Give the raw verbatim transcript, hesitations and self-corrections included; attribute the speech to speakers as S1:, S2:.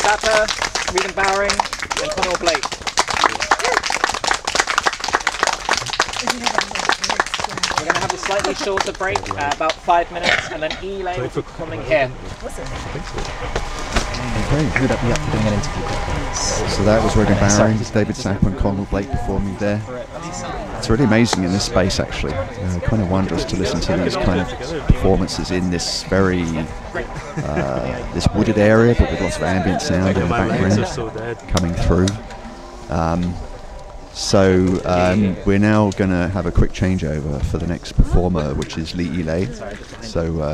S1: Zappa, Regan Bowering, and Conor Blake. We're going to have a slightly shorter break, uh, about five minutes, and then Eli will be coming here.
S2: Okay.
S1: Who'd up, up doing an interview?
S2: So that was Regan Bowering, David Zappa and Conor Blake performing there. It's really amazing in this space, actually. Uh, kind of wondrous to listen to these kind of performances in this very uh, this wooded area, but with lots of ambient sound in the background coming through. Um, so um, we're now going to have a quick changeover for the next performer, which is Lee Ilay. So. Uh,